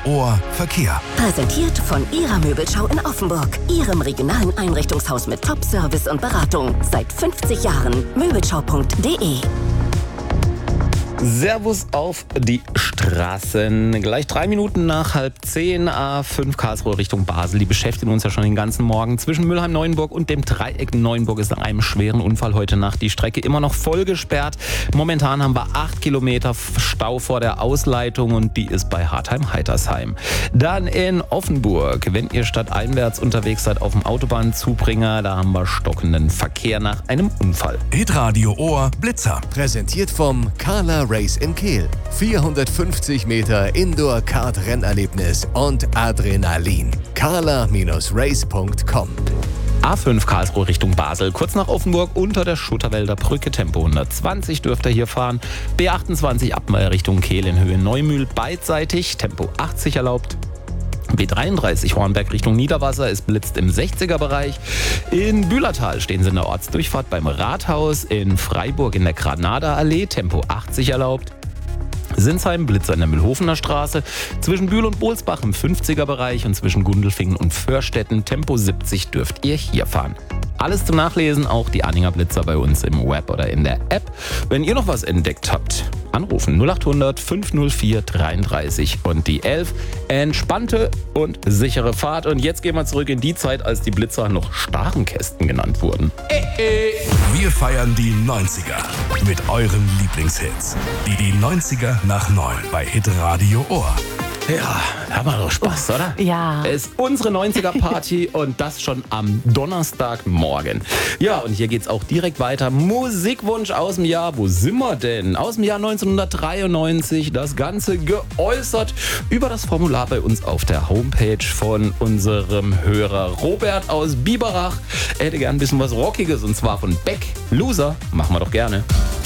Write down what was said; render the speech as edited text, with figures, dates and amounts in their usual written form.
Ohr Verkehr. Präsentiert von Ihrer Möbelschau in Offenburg. Ihrem regionalen Einrichtungshaus mit Top-Service und Beratung. Seit 50 Jahren. Möbelschau.de. Servus auf die Straßen. Gleich 3 Minuten nach 9:30 A5 Karlsruhe Richtung Basel. Die beschäftigen uns ja schon den ganzen Morgen. Zwischen Mülheim-Neuenburg und dem Dreieck Neuenburg ist nach einem schweren Unfall heute Nacht die Strecke immer noch voll gesperrt. Momentan haben wir 8 Kilometer Stau vor der Ausleitung und die ist bei Hartheim-Heitersheim. Dann in Offenburg, wenn ihr stadteinwärts unterwegs seid auf dem Autobahnzubringer, da haben wir stockenden Verkehr nach einem Unfall. Hitradio Ohr Blitzer. Präsentiert vom Carla Race in Kehl. 450 Meter Indoor-Kart-Rennerlebnis und Adrenalin. carla-race.com. A5 Karlsruhe Richtung Basel, kurz nach Offenburg unter der Schutterwälder Brücke, Tempo 120 dürft ihr hier fahren. B28 Abmeier Richtung Kehl in Höhe Neumühl beidseitig, Tempo 80 erlaubt. B33 Hornberg Richtung Niederwasser, es blitzt im 60er-Bereich. In Bühlertal stehen sie in der Ortsdurchfahrt beim Rathaus. In Freiburg in der Granada-Allee, Tempo 80 erlaubt. Sinsheim Blitzer in der Mühlhofener Straße. Zwischen Bühl und Bohlsbach im 50er-Bereich und zwischen Gundelfingen und Förstetten, Tempo 70 dürft ihr hier fahren. Alles zum Nachlesen, auch die Anhänger Blitzer bei uns im Web oder in der App. Wenn ihr noch was entdeckt habt, anrufen 0800 504 33 und die 11. Entspannte und sichere Fahrt. Und jetzt gehen wir zurück in die Zeit, als die Blitzer noch Starenkästen genannt wurden. Wir feiern die 90er mit euren Lieblingshits. Die 90er nach 9 bei Hitradio Ohr. Ja, haben wir doch Spaß, oder? Ja. Es ist unsere 90er-Party und das schon am Donnerstagmorgen. Ja, und hier geht's auch direkt weiter. Musikwunsch aus dem Jahr, wo sind wir denn? Aus dem Jahr 1993, das Ganze geäußert über das Formular bei uns auf der Homepage von unserem Hörer Robert aus Biberach. Er hätte gern ein bisschen was Rockiges und zwar von Beck. Loser, machen wir doch gerne.